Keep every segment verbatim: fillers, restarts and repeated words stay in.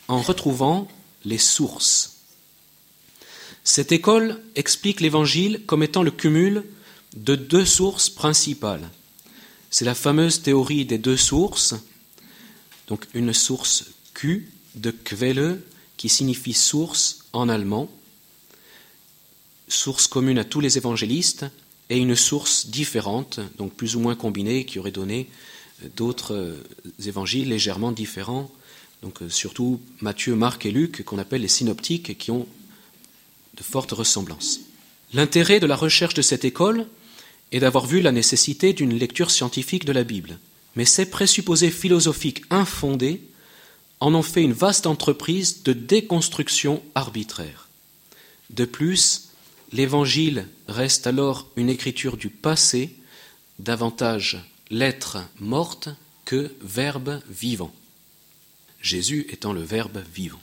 en retrouvant les sources. Cette école explique l'Évangile comme étant le cumul de deux sources principales. C'est la fameuse théorie des deux sources, donc une source Q de Quelle, qui signifie source en allemand, source commune à tous les évangélistes, et une source différente, donc plus ou moins combinée, qui aurait donné d'autres évangiles légèrement différents, donc surtout Matthieu, Marc et Luc, qu'on appelle les synoptiques, et qui ont de fortes ressemblances. L'intérêt de la recherche de cette école est d'avoir vu la nécessité d'une lecture scientifique de la Bible, mais ces présupposés philosophiques infondés en ont fait une vaste entreprise de déconstruction arbitraire. De plus, l'Évangile reste alors une écriture du passé, davantage lettre morte que verbe vivant. Jésus étant le verbe vivant.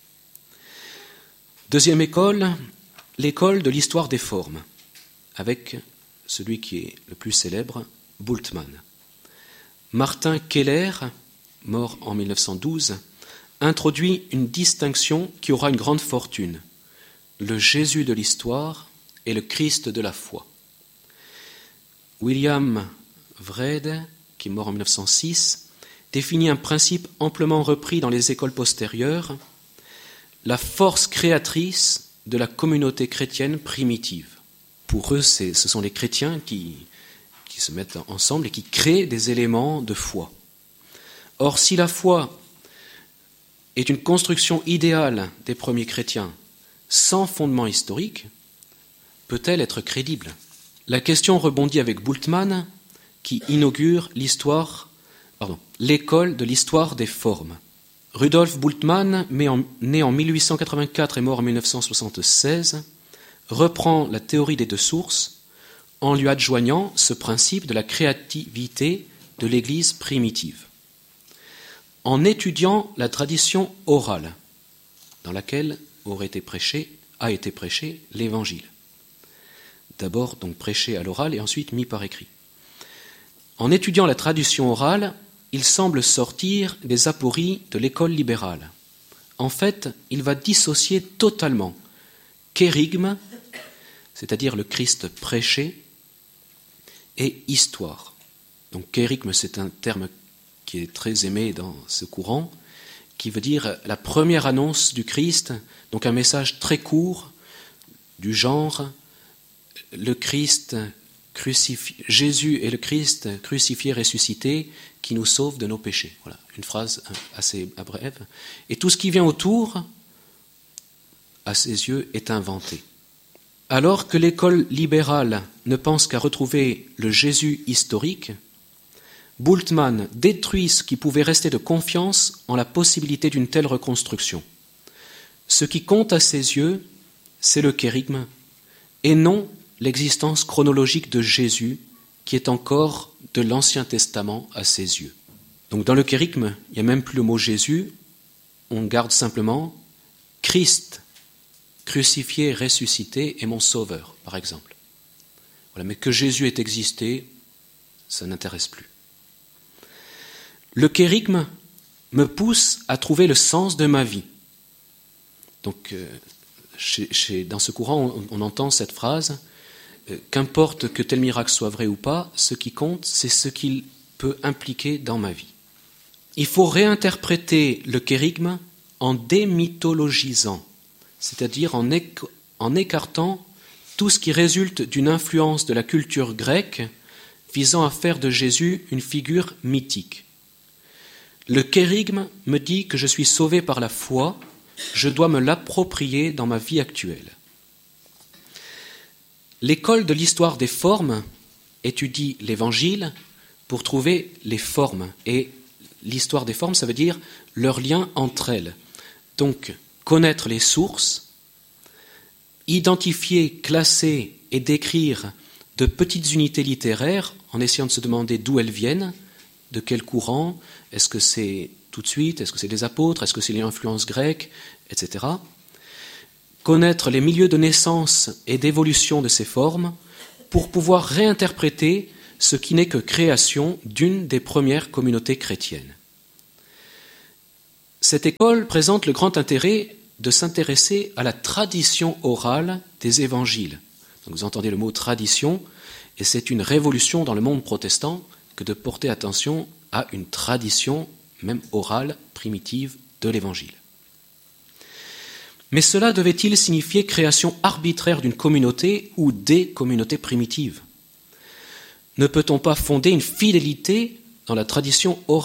Deuxième école, l'école de l'histoire des formes, avec celui qui est le plus célèbre, Bultmann. Martin Keller, mort en mille neuf cent douze, introduit une distinction qui aura une grande fortune, le Jésus de l'histoire et le Christ de la foi. William Wrede, qui est mort en mille neuf cent six, définit un principe amplement repris dans les écoles postérieures, la force créatrice de la communauté chrétienne primitive. Pour eux, c'est, ce sont les chrétiens qui, qui se mettent ensemble et qui créent des éléments de foi. Or, si la foi est une construction idéale des premiers chrétiens sans fondement historique, peut-elle être crédible ? La question rebondit avec Bultmann, qui inaugure l'histoire, pardon, l'école de l'histoire des formes. Rudolf Bultmann, né en mille huit cent quatre-vingt-quatre et mort en mille neuf cent soixante-seize, reprend la théorie des deux sources en lui adjoignant ce principe de la créativité de l'Église primitive. En étudiant la tradition orale dans laquelle aurait été prêché, a été prêché l'Évangile. D'abord donc prêché à l'oral et ensuite mis par écrit. En étudiant la tradition orale, il semble sortir des apories de l'école libérale. En fait, il va dissocier totalement kérigme, c'est-à-dire le Christ prêché, et histoire. Donc kérigme, c'est un terme qui est très aimé dans ce courant, qui veut dire la première annonce du Christ, donc un message très court du genre le Christ crucifié, Jésus est le Christ crucifié, ressuscité, qui nous sauve de nos péchés. Voilà, une phrase assez brève. Et tout ce qui vient autour, à ses yeux, est inventé. Alors que l'école libérale ne pense qu'à retrouver le Jésus historique, Bultmann détruit ce qui pouvait rester de confiance en la possibilité d'une telle reconstruction. Ce qui compte à ses yeux, c'est le kérigme, et non l'existence chronologique de Jésus, qui est encore de l'Ancien Testament à ses yeux. Donc dans le kérigme, il n'y a même plus le mot Jésus, on garde simplement Christ, crucifié, ressuscité, et mon sauveur, par exemple. Voilà, mais que Jésus ait existé, ça n'intéresse plus. Le kérigme me pousse à trouver le sens de ma vie. Donc, euh, chez, chez, dans ce courant, on, on entend cette phrase euh, « Qu'importe que tel miracle soit vrai ou pas, ce qui compte, c'est ce qu'il peut impliquer dans ma vie. » Il faut réinterpréter le kérigme en démythologisant, c'est-à-dire en, éc- en écartant tout ce qui résulte d'une influence de la culture grecque visant à faire de Jésus une figure mythique. Le kérigme me dit que je suis sauvé par la foi, je dois me l'approprier dans ma vie actuelle. L'école de l'histoire des formes étudie l'Évangile pour trouver les formes. Et l'histoire des formes, ça veut dire leur lien entre elles. Donc, connaître les sources, identifier, classer et décrire de petites unités littéraires en essayant de se demander d'où elles viennent, de quel courant, est-ce que c'est tout de suite, est-ce que c'est des apôtres, est-ce que c'est l'influence grecque, et cetera. Connaître les milieux de naissance et d'évolution de ces formes pour pouvoir réinterpréter ce qui n'est que création d'une des premières communautés chrétiennes. Cette école présente le grand intérêt de s'intéresser à la tradition orale des évangiles. Donc vous entendez le mot tradition, et c'est une révolution dans le monde protestant que de porter attention à une tradition, même orale, primitive, de l'évangile. Mais cela devait-il signifier création arbitraire d'une communauté ou des communautés primitives ? Ne peut-on pas fonder une fidélité dans la tradition orale ?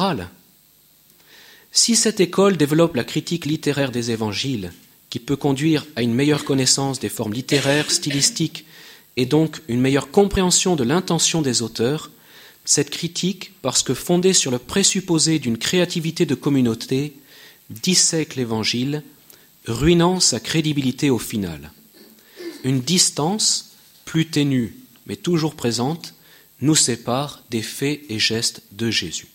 Si cette école développe la critique littéraire des évangiles, qui peut conduire à une meilleure connaissance des formes littéraires, stylistiques, et donc une meilleure compréhension de l'intention des auteurs, cette critique, parce que fondée sur le présupposé d'une créativité de communauté, dissèque l'Évangile, ruinant sa crédibilité au final. Une distance, plus ténue, mais toujours présente, nous sépare des faits et gestes de Jésus.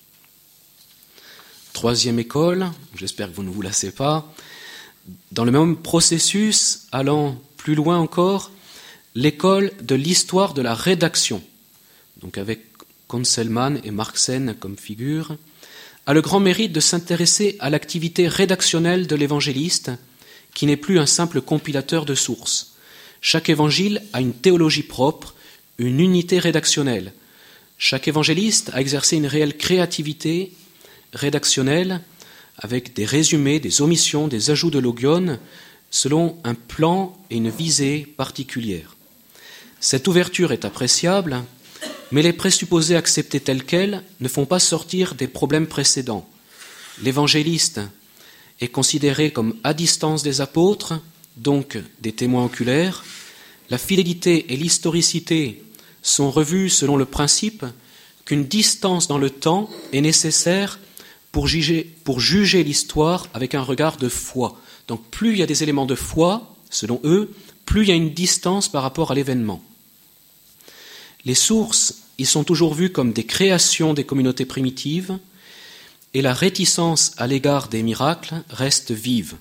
Troisième école, j'espère que vous ne vous lassez pas, dans le même processus, allant plus loin encore, l'école de l'histoire de la rédaction, donc avec Conselman et Marxen comme figure, a le grand mérite de s'intéresser à l'activité rédactionnelle de l'évangéliste, qui n'est plus un simple compilateur de sources. Chaque évangile a une théologie propre, une unité rédactionnelle. Chaque évangéliste a exercé une réelle créativité rédactionnelle avec des résumés, des omissions, des ajouts de logion, selon un plan et une visée particulière. Cette ouverture est appréciable, mais les présupposés acceptés tels quels ne font pas sortir des problèmes précédents. L'évangéliste est considéré comme à distance des apôtres, donc des témoins oculaires. La fidélité et l'historicité sont revues selon le principe qu'une distance dans le temps est nécessaire pour juger, pour juger l'histoire avec un regard de foi. Donc plus il y a des éléments de foi, selon eux, plus il y a une distance par rapport à l'événement. Les sources, ils sont toujours vus comme des créations des communautés primitives, et la réticence à l'égard des miracles reste vive.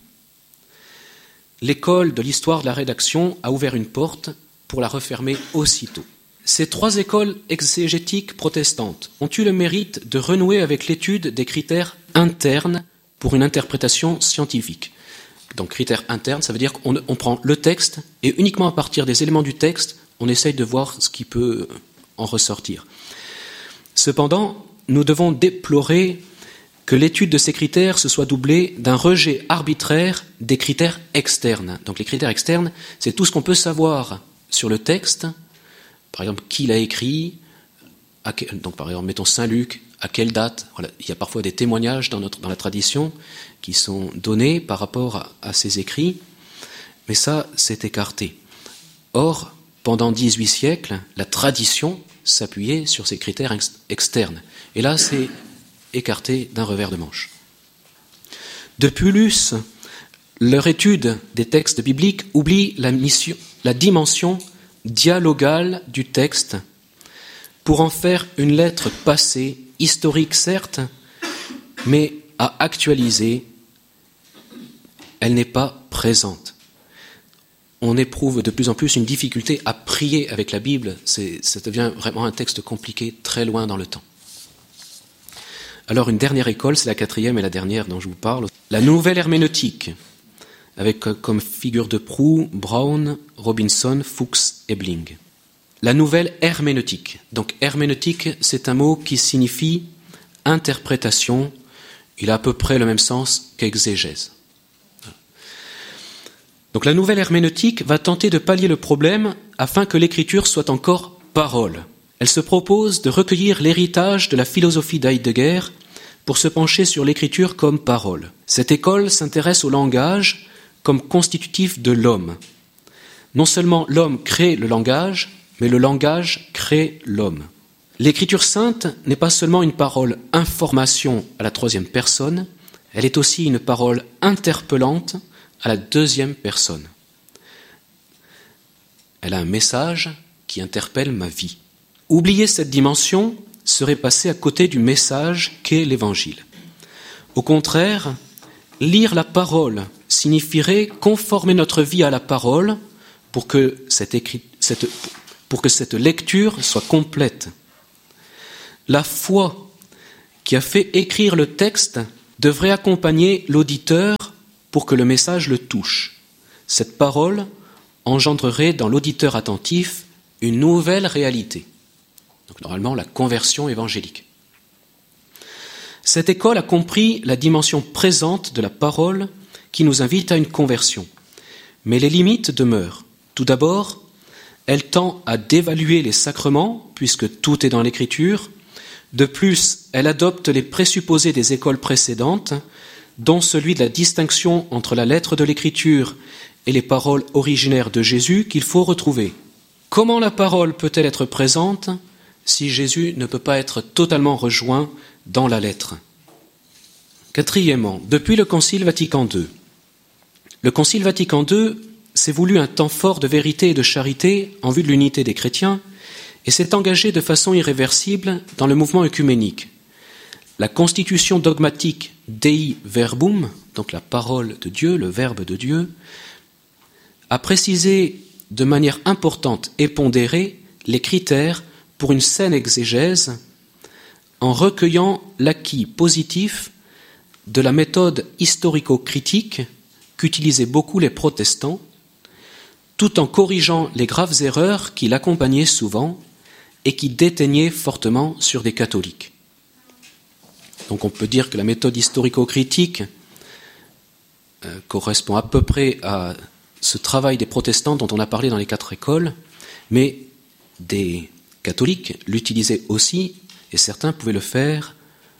L'école de l'histoire de la rédaction a ouvert une porte pour la refermer aussitôt. Ces trois écoles exégétiques protestantes ont eu le mérite de renouer avec l'étude des critères internes pour une interprétation scientifique. Donc critères internes, ça veut dire qu'on on prend le texte et uniquement à partir des éléments du texte, on essaye de voir ce qui peut en ressortir. Cependant, nous devons déplorer que l'étude de ces critères se soit doublée d'un rejet arbitraire des critères externes. Donc les critères externes, c'est tout ce qu'on peut savoir sur le texte, par exemple qui l'a écrit, à quel, donc par exemple mettons Saint Luc, à quelle date. Voilà. Il y a parfois des témoignages dans, notre, dans la tradition qui sont donnés par rapport à, à ces écrits, mais ça c'est écarté. Or, pendant dix-huit siècles, la tradition s'appuyait sur ces critères ex- externes. Et là, c'est écarté d'un revers de manche. De plus, leur étude des textes bibliques oublie la, mission, la dimension dialogale du texte pour en faire une lettre passée, historique certes, mais à actualiser, elle n'est pas présente. On éprouve de plus en plus une difficulté à prier avec la Bible. C'est, ça devient vraiment un texte compliqué, très loin dans le temps. Alors une dernière école, c'est la quatrième et la dernière dont je vous parle, la nouvelle herméneutique, avec comme figure de proue Brown, Robinson, Fuchs et Bling. La nouvelle herméneutique. Donc herméneutique, c'est un mot qui signifie interprétation. Il a à peu près le même sens qu'exégèse. Donc la nouvelle herméneutique va tenter de pallier le problème afin que l'écriture soit encore parole. Elle se propose de recueillir l'héritage de la philosophie d'Heidegger pour se pencher sur l'écriture comme parole. Cette école s'intéresse au langage comme constitutif de l'homme. Non seulement l'homme crée le langage, mais le langage crée l'homme. L'écriture sainte n'est pas seulement une parole information à la troisième personne, elle est aussi une parole interpellante à la deuxième personne. Elle a un message qui interpelle ma vie. Oublier cette dimension serait passer à côté du message qu'est l'Évangile. Au contraire, lire la parole signifierait conformer notre vie à la parole pour que cette, écrit, cette, pour que cette lecture soit complète. La foi qui a fait écrire le texte devrait accompagner l'auditeur pour que le message le touche. Cette parole engendrerait dans l'auditeur attentif une nouvelle réalité. Donc normalement, la conversion évangélique. Cette école a compris la dimension présente de la parole qui nous invite à une conversion. Mais les limites demeurent. Tout d'abord, elle tend à dévaluer les sacrements, puisque tout est dans l'Écriture. De plus, elle adopte les présupposés des écoles précédentes, dont celui de la distinction entre la lettre de l'Écriture et les paroles originaires de Jésus qu'il faut retrouver. Comment la parole peut-elle être présente si Jésus ne peut pas être totalement rejoint dans la lettre? Quatrièmement, depuis le Concile Vatican deux. Le Concile Vatican deux s'est voulu un temps fort de vérité et de charité en vue de l'unité des chrétiens et s'est engagé de façon irréversible dans le mouvement œcuménique. La constitution dogmatique Dei Verbum, donc la parole de Dieu, le Verbe de Dieu, a précisé de manière importante et pondérée les critères pour une saine exégèse en recueillant l'acquis positif de la méthode historico-critique qu'utilisaient beaucoup les protestants, tout en corrigeant les graves erreurs qui l'accompagnaient souvent et qui déteignaient fortement sur des catholiques. Donc on peut dire que la méthode historico-critique euh, correspond à peu près à ce travail des protestants dont on a parlé dans les quatre écoles, mais des catholiques l'utilisaient aussi, et certains pouvaient le faire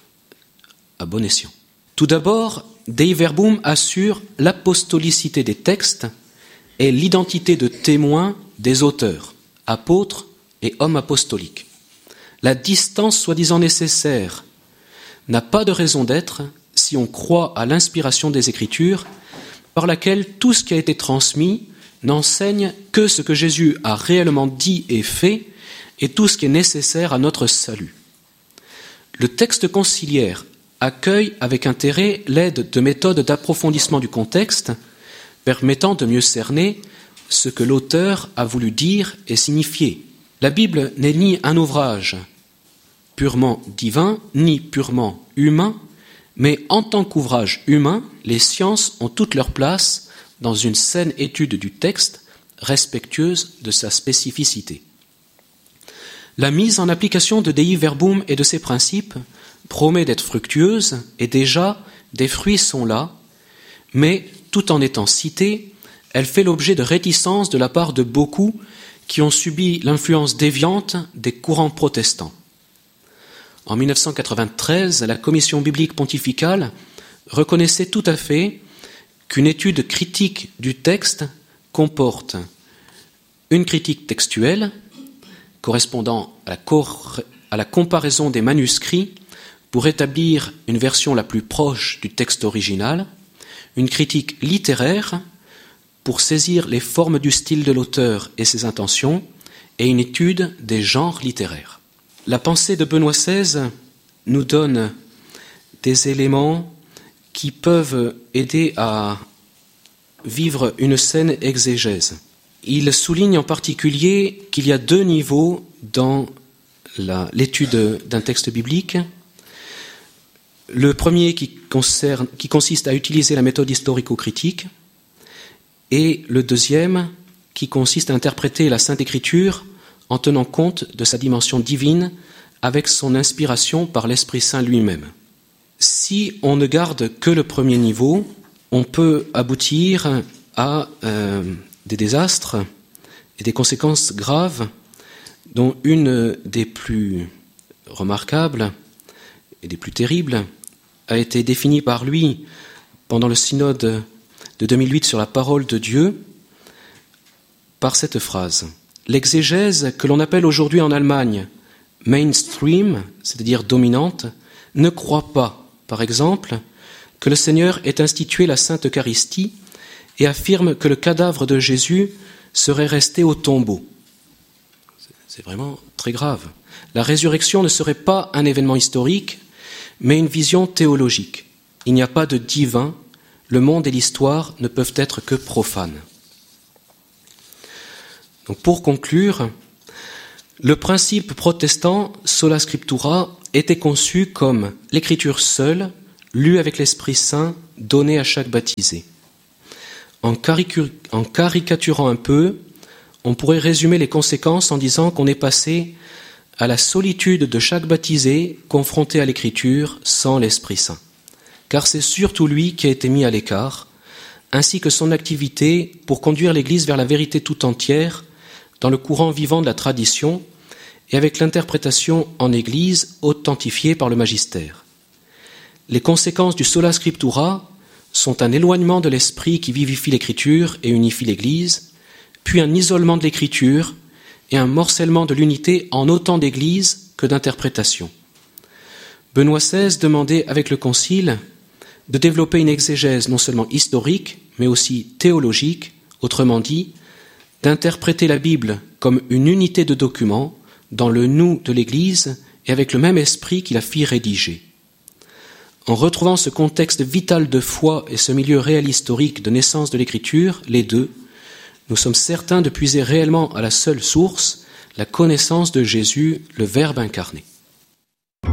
à bon escient. Tout d'abord, Dei Verbum assure l'apostolicité des textes et l'identité de témoins des auteurs, apôtres et hommes apostoliques. La distance soi-disant nécessaire n'a pas de raison d'être si on croit à l'inspiration des Écritures, par laquelle tout ce qui a été transmis n'enseigne que ce que Jésus a réellement dit et fait, et tout ce qui est nécessaire à notre salut. Le texte conciliaire accueille avec intérêt l'aide de méthodes d'approfondissement du contexte, permettant de mieux cerner ce que l'auteur a voulu dire et signifier. La Bible n'est ni un ouvrage purement divin, ni purement humain, mais en tant qu'ouvrage humain, les sciences ont toute leur place dans une saine étude du texte, respectueuse de sa spécificité. La mise en application de Dei Verbum et de ses principes promet d'être fructueuse, et déjà des fruits sont là, mais tout en étant citée, elle fait l'objet de réticences de la part de beaucoup qui ont subi l'influence déviante des courants protestants. En mille neuf cent quatre-vingt-treize, la Commission biblique pontificale reconnaissait tout à fait qu'une étude critique du texte comporte une critique textuelle correspondant à la, cor- à la comparaison des manuscrits pour établir une version la plus proche du texte original, une critique littéraire pour saisir les formes du style de l'auteur et ses intentions, et une étude des genres littéraires. La pensée de Benoît seize nous donne des éléments qui peuvent aider à vivre une saine exégèse. Il souligne en particulier qu'il y a deux niveaux dans la, l'étude d'un texte biblique. Le premier qui, concerne, qui consiste à utiliser la méthode historico-critique, et le deuxième qui consiste à interpréter la Sainte Écriture en tenant compte de sa dimension divine avec son inspiration par l'Esprit Saint lui-même. Si on ne garde que le premier niveau, on peut aboutir à euh, des désastres et des conséquences graves, dont une des plus remarquables et des plus terribles a été définie par lui pendant le synode de deux mille huit sur la parole de Dieu par cette phrase. L'exégèse que l'on appelle aujourd'hui en Allemagne mainstream, c'est-à-dire dominante, ne croit pas, par exemple, que le Seigneur ait institué la Sainte Eucharistie et affirme que le cadavre de Jésus serait resté au tombeau. C'est vraiment très grave. La résurrection ne serait pas un événement historique, mais une vision théologique. Il n'y a pas de divin, le monde et l'histoire ne peuvent être que profanes. Donc pour conclure, le principe protestant sola scriptura était conçu comme l'écriture seule, lu avec l'Esprit Saint, donné à chaque baptisé. En, caricu- en caricaturant un peu, on pourrait résumer les conséquences en disant qu'on est passé à la solitude de chaque baptisé confronté à l'Écriture sans l'Esprit Saint. Car c'est surtout lui qui a été mis à l'écart, ainsi que son activité pour conduire l'Église vers la vérité tout entière, dans le courant vivant de la tradition, et avec l'interprétation en Église authentifiée par le magistère. Les conséquences du sola scriptura sont un éloignement de l'esprit qui vivifie l'Écriture et unifie l'Église, puis un isolement de l'Écriture et un morcellement de l'unité en autant d'Églises que d'interprétations. Benoît seize demandait avec le Concile de développer une exégèse non seulement historique, mais aussi théologique, autrement dit, d'interpréter la Bible comme une unité de documents dans le nous de l'Église et avec le même esprit qui la fit rédiger. En retrouvant ce contexte vital de foi et ce milieu réel historique de naissance de l'Écriture, les deux, nous sommes certains de puiser réellement à la seule source, la connaissance de Jésus, le Verbe incarné.